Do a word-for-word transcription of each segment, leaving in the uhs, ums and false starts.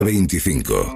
veinticinco.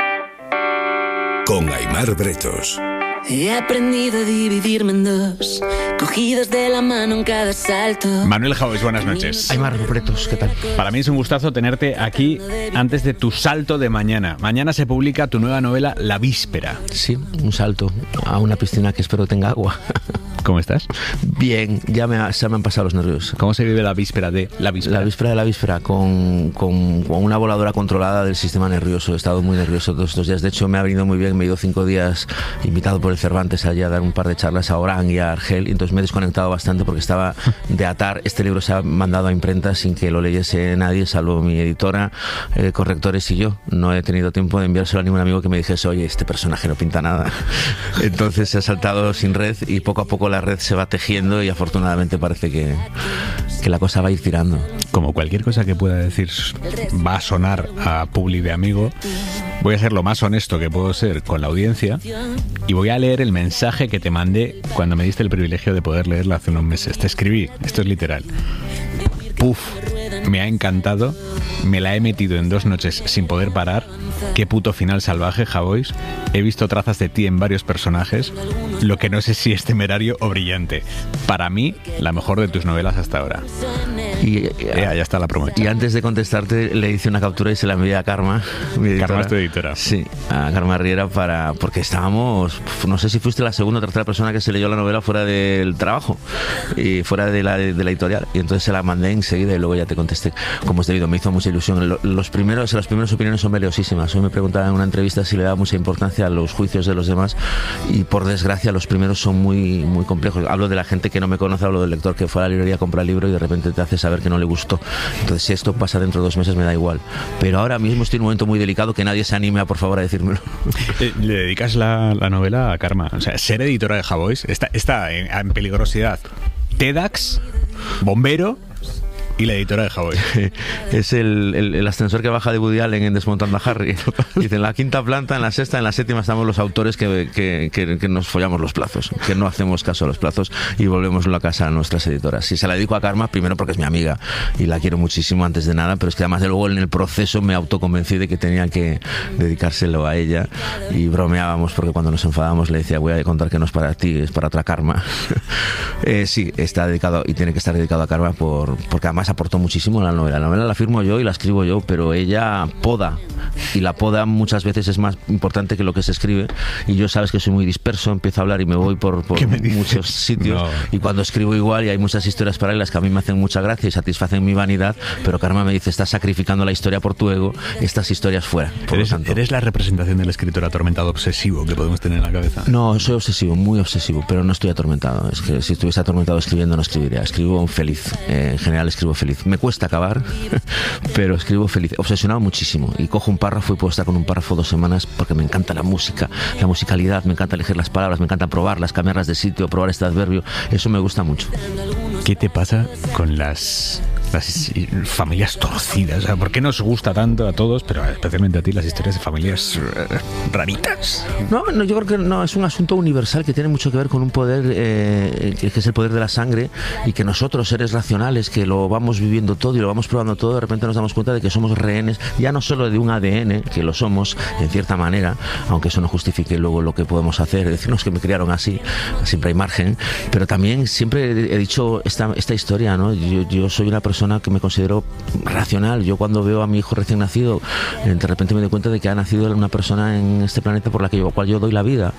Con Aimar Bretos. He aprendido a dividirme en dos, cogidos de la mano en cada salto. Manuel Jaois, buenas noches. Aimar Bretos, ¿qué tal? Para mí es un gustazo tenerte aquí antes de tu salto de mañana. Mañana se publica tu nueva novela La Víspera. Sí, un salto a una piscina que espero tenga agua. ¿Cómo estás? Bien, ya me, ha, se me han pasado los nervios. ¿Cómo se vive la víspera de la víspera? La víspera de la víspera, con, con, con una voladora controlada del sistema nervioso. He estado muy nervioso todos estos días. De hecho, me ha venido muy bien. Me he ido cinco días invitado por el Cervantes allá a dar un par de charlas a Orán y a Argel. Y entonces me he desconectado bastante porque estaba de atar. Este libro se ha mandado a imprenta sin que lo leyese nadie, salvo mi editora, eh, correctores y yo. No he tenido tiempo de enviárselo a ningún amigo que me dijese, oye, este personaje no pinta nada. Entonces se ha saltado sin red y poco a poco la red se va tejiendo y afortunadamente parece que, que la cosa va a ir tirando. Como cualquier cosa que pueda decir va a sonar a publi de amigo, voy a ser lo más honesto que puedo ser con la audiencia y voy a leer el mensaje que te mandé cuando me diste el privilegio de poder leerla hace unos meses. Te escribí, esto es literal. Puf, me ha encantado, me la he metido en dos noches sin poder parar. Qué puto final salvaje, Jaois. He visto trazas de ti en varios personajes, lo que no sé si es temerario o brillante. Para mí, la mejor de tus novelas hasta ahora. Y, ya, ya está la promo. Y antes de contestarte le hice una captura y se la envié a Karma, mi editora. Karma es tu editora. Sí, a Karma Riera, para, porque estábamos, no sé si fuiste la segunda o tercera persona que se leyó la novela fuera del trabajo y fuera de la, de la editorial, y entonces se la mandé enseguida y luego ya te contesté como es debido. Me hizo mucha ilusión. Los primeros, las primeras opiniones son valiosísimas. Hoy me preguntaba en una entrevista si le daba mucha importancia a los juicios de los demás y por desgracia los primeros son muy, muy complejos. Hablo de la gente que no me conoce, hablo del lector que fue a la librería a comprar el libro y de repente te hace saber que no le gustó. Entonces si esto pasa dentro de dos meses me da igual, pero ahora mismo estoy en un momento muy delicado, que nadie se anime a por favor a decírmelo. Le dedicas la, la novela a Karma, o sea, ser editora de Jaois está, está en, en peligrosidad. TEDx, bombero y la editora de Jaois. Es el, el, el ascensor que baja de Woody Allen en Desmontando a Harry. Dice, en la quinta planta, en la sexta, en la séptima estamos los autores que, que, que, que nos follamos los plazos, que no hacemos caso a los plazos y volvemos la casa a nuestras editoras. Y se la dedico a Karma, primero porque es mi amiga y la quiero muchísimo antes de nada, pero es que además de luego en el proceso me autoconvencí de que tenía que dedicárselo a ella y bromeábamos porque cuando nos enfadábamos le decía, voy a contar que no es para ti, es para otra Karma. eh, sí, está dedicado y tiene que estar dedicado a Karma por, porque además aportó muchísimo a la novela. La novela la firmo yo y la escribo yo, pero ella poda, y la poda muchas veces es más importante que lo que se escribe, y yo sabes que soy muy disperso, empiezo a hablar y me voy por, por muchos sitios, no. Y cuando escribo igual y hay muchas historias paralelas que a mí me hacen mucha gracia y satisfacen mi vanidad, pero Karma me dice, estás sacrificando la historia por tu ego, estas historias fuera. Por ¿Eres, lo tanto, ¿Eres la representación del escritor atormentado obsesivo que podemos tener en la cabeza? No, soy obsesivo, muy obsesivo, pero no estoy atormentado. Es que si estuviese atormentado escribiendo no escribiría. Escribo feliz, eh, en general escribo feliz. Me cuesta acabar, pero escribo feliz. Obsesionado muchísimo. Y cojo un párrafo y puedo estar con un párrafo dos semanas porque me encanta la música, la musicalidad, me encanta elegir las palabras, me encanta probarlas, cambiarlas de sitio, probar este adverbio. Eso me gusta mucho. ¿Qué te pasa con las, las familias torcidas? O sea, ¿por qué nos gusta tanto a todos, pero especialmente a ti, las historias de familias raritas? No, no, yo creo que no, es un asunto universal que tiene mucho que ver con un poder eh, que es el poder de la sangre, y que nosotros, seres racionales, que lo vamos viviendo todo y lo vamos probando todo, de repente nos damos cuenta de que somos rehenes, ya no solo de un A D N, que lo somos en cierta manera, aunque eso no justifique luego lo que podemos hacer, decirnos que me criaron así, siempre hay margen, pero también siempre he dicho esta, esta historia, ¿no? Yo, yo soy una persona que me considero racional. Yo cuando veo a mi hijo recién nacido, de repente me doy cuenta de que ha nacido una persona en este planeta por la que yo, cual yo doy la vida,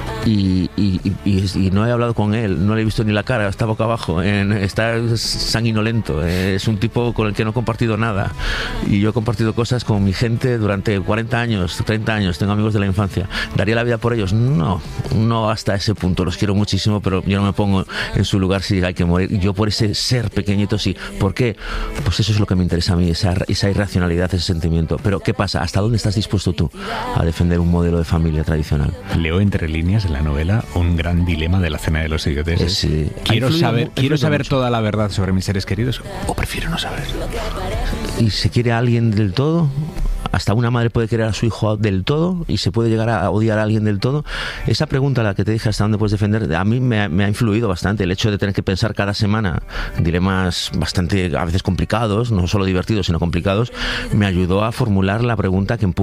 y, y, y, y no he hablado con él, no le he visto ni la cara, está boca abajo, en, está sanguinolento, es un tipo con el que no he compartido nada, y yo he compartido cosas con mi gente durante cuarenta años, treinta años, tengo amigos de la infancia. ¿Daría la vida por ellos? No, no hasta ese punto, los quiero muchísimo, pero yo no me pongo en su lugar si hay que morir. Yo por ese ser pequeñito sí. ¿Por qué? Pues eso es lo que me interesa a mí, esa, esa irracionalidad, ese sentimiento. Pero ¿qué pasa? ¿Hasta dónde estás dispuesto tú a defender un modelo de familia tradicional? Leo entre líneas en la novela un gran dilema de la cena de los idioteses. Eh, sí. Quiero saber, mu- quiero saber mucho. toda la verdad sobre mis seres queridos, o prefiero no saber. ¿Y se quiere a alguien del todo? hasta una madre puede querer a su hijo del todo y se puede llegar a odiar a alguien del todo. Esa pregunta, la que te dije, hasta dónde puedes defender, a mí me ha, me ha influido bastante el hecho de tener que pensar cada semana dilemas bastante a veces complicados, no solo divertidos sino complicados, me ayudó a formular la pregunta que